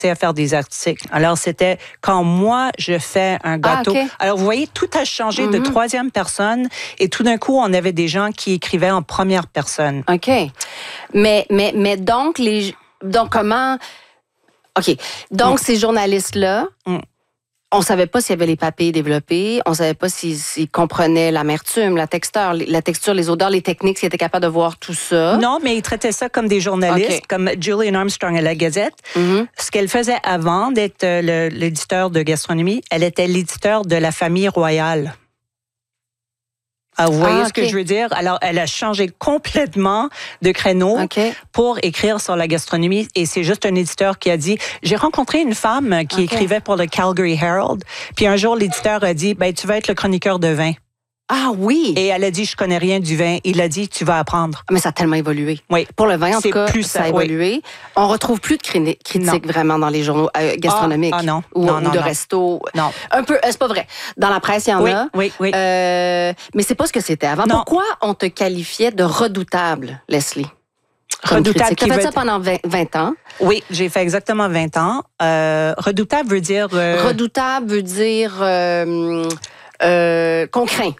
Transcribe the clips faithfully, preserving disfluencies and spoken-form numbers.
à faire des articles. Alors, c'était quand moi, je fais un gâteau. Ah, okay. Alors, vous voyez, tout a changé mm-hmm. de troisième personne et tout d'un coup, on avait des gens qui écrivaient en première personne. OK. Mais, mais, mais donc, les, donc comment... OK. Donc, mm. ces journalistes-là... Mm. On ne savait pas s'il y avait les papiers développés, on ne savait pas s'ils, s'ils comprenaient l'amertume, la texture, la texture, les odeurs, les techniques, s'ils étaient capables de voir tout ça. Non, mais ils traitaient ça comme des journalistes, okay. comme Julian Armstrong à la Gazette. Mm-hmm. Ce qu'elle faisait avant d'être le, l'éditeur de gastronomie, elle était l'éditeur de la famille royale. Alors, vous voyez ah, okay. ce que je veux dire? Alors, elle a changé complètement de créneau okay. pour écrire sur la gastronomie. Et c'est juste un éditeur qui a dit... J'ai rencontré une femme qui okay. écrivait pour le Calgary Herald. Puis un jour, l'éditeur a dit, ben, tu vas être le chroniqueur de vin. Ah oui! Et elle a dit, je connais rien du vin. Il a dit, tu vas apprendre. Mais ça a tellement évolué. Oui. Pour le vin, en c'est tout cas, plus ça, ça a oui. évolué. On retrouve plus de cri- critiques vraiment dans les journaux euh, gastronomiques. Ah, ah non. Ou, non, ou non, de non. resto. Non. Un peu, euh, c'est pas vrai. Dans la presse, il y en oui, a. Oui, oui, euh, mais c'est pas ce que c'était avant. Non. Pourquoi on te qualifiait de redoutable, Leslie? Redoutable. Tu as fait ça pendant vingt ans. Oui, j'ai fait exactement vingt ans. Euh, redoutable veut dire... Euh... Redoutable veut dire euh, euh, qu'on craint.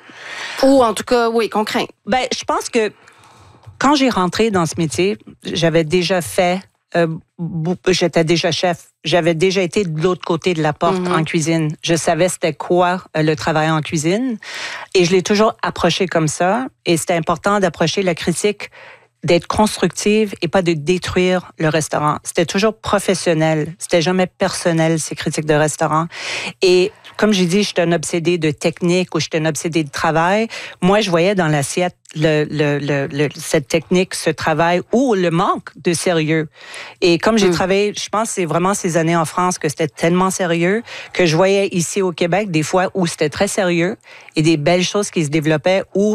Ou en tout cas, oui, qu'on craint. Ben, je pense que quand j'ai rentré dans ce métier, j'avais déjà fait... Euh, j'étais déjà chef. J'avais déjà été de l'autre côté de la porte mm-hmm. en cuisine. Je savais c'était quoi euh, le travail en cuisine. Et je l'ai toujours approché comme ça. Et c'était important d'approcher la critique d'être constructive et pas de détruire le restaurant. C'était toujours professionnel. C'était jamais personnel, ces critiques de restaurant. Et comme j'ai dit, j'étais un obsédé de technique ou j'étais un obsédé de travail. Moi, je voyais dans l'assiette le, le, le, le, cette technique, ce travail ou le manque de sérieux. Et comme j'ai mmh. travaillé, je pense que c'est vraiment ces années en France que c'était tellement sérieux que je voyais ici au Québec des fois où c'était très sérieux et des belles choses qui se développaient où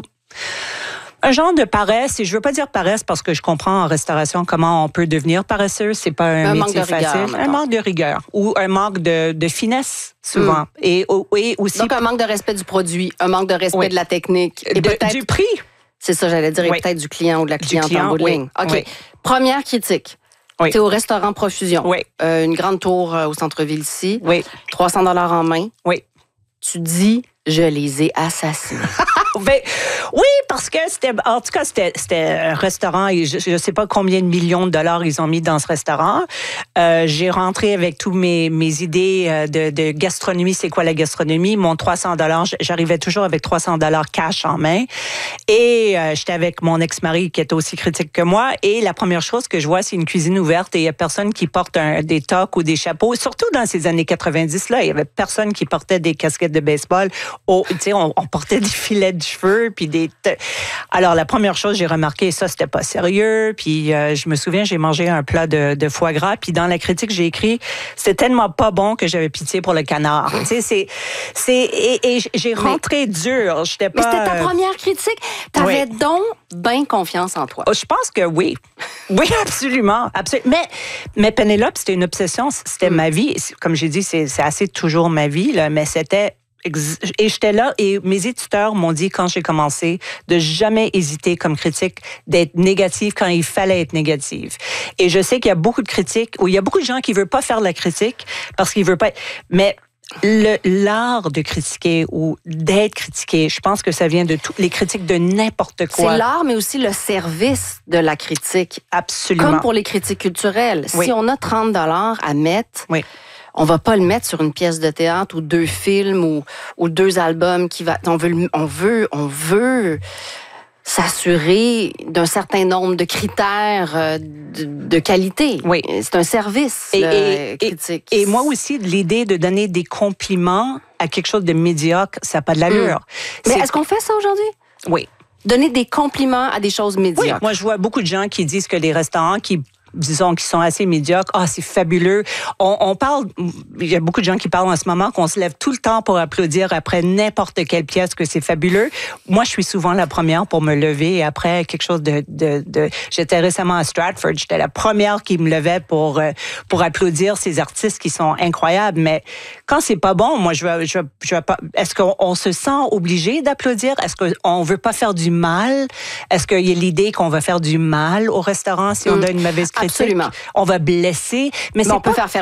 un genre de paresse, et je veux pas dire paresse parce que je comprends en restauration comment on peut devenir paresseux, c'est pas un, un métier manque de facile. Rigueur, un manque de rigueur ou un manque de, de finesse souvent. Mm. Et, et aussi donc un manque de respect du produit, un manque de respect oui. de la technique et de, peut-être du prix. C'est ça, j'allais dire, et oui. peut-être du client ou de la cliente client, en bout de ligne. Oui. OK. Oui. Première critique. Oui. Tu es au restaurant Profusion. Oui. Euh, une grande tour euh, au centre-ville ici. Oui. trois cents dollars en main. Oui. Tu dis, je les ai assassinés. Ben, oui, parce que c'était, en tout cas, c'était, c'était un restaurant et je ne sais pas combien de millions de dollars ils ont mis dans ce restaurant. Euh, j'ai rentré avec tous mes, mes idées de, de gastronomie. C'est quoi la gastronomie? Mon trois cents dollars, j'arrivais toujours avec trois cents dollars cash en main. Et euh, j'étais avec mon ex-mari qui était aussi critique que moi. Et la première chose que je vois, c'est une cuisine ouverte et il n'y a personne qui porte un, des toques ou des chapeaux. Surtout dans ces années quatre-vingt-dix, là, il y avait personne qui portait des casquettes de baseball. Oh, tu sais, on, on portait des filets de cheveux puis des t- alors la première chose j'ai remarqué ça c'était pas sérieux puis euh, je me souviens j'ai mangé un plat de, de foie gras puis dans la critique j'ai écrit c'était tellement pas bon que j'avais pitié pour le canard. Tu sais c'est c'est et, et j'ai rentré mais, dur, j'étais pas. Mais c'était ta première critique, t'avais oui. donc bien confiance en toi. Oh, je pense que oui. Oui, absolument, absolument. Mais mais Pénélope, c'était une obsession, c'était mm. ma vie, comme j'ai dit c'est c'est assez toujours ma vie là, mais c'était et j'étais là et mes éditeurs m'ont dit quand j'ai commencé de jamais hésiter comme critique d'être négative quand il fallait être négative. Et je sais qu'il y a beaucoup de critiques ou il y a beaucoup de gens qui veulent pas faire la critique parce qu'ils veulent pas. Mais le, l'art de critiquer ou d'être critiqué, je pense que ça vient de toutes les critiques de n'importe quoi. C'est l'art, mais aussi le service de la critique. Absolument. Comme pour les critiques culturelles. Oui. Si on a trente dollars à mettre. Oui. On va pas le mettre sur une pièce de théâtre ou deux films ou, ou deux albums qui va. On veut, on veut, on veut s'assurer d'un certain nombre de critères de, de qualité. Oui. C'est un service et, là, et, critique. Et, et moi aussi, l'idée de donner des compliments à quelque chose de médiocre, ça n'a pas de l'allure. Mmh. Mais est-ce qu'on fait ça aujourd'hui? Oui. Donner des compliments à des choses médiocres. Oui. Moi, je vois beaucoup de gens qui disent que les restaurants qui disons, qui sont assez médiocres. Ah, c'est fabuleux. On, on parle, il y a beaucoup de gens qui parlent en ce moment qu'on se lève tout le temps pour applaudir après n'importe quelle pièce que c'est fabuleux. Moi, je suis souvent la première pour me lever et après quelque chose de, de, de j'étais récemment à Stratford, j'étais la première qui me levait pour, pour applaudir ces artistes qui sont incroyables. Mais quand c'est pas bon, moi, je veux, je veux, je veux pas, est-ce qu'on on se sent obligé d'applaudir? Est-ce qu'on veut pas faire du mal? Est-ce qu'il y a l'idée qu'on va faire du mal au restaurant si on mmh. donne une mauvaise critique? critique. Absolument. On va blesser. Mais, mais c'est on pas... peut faire faire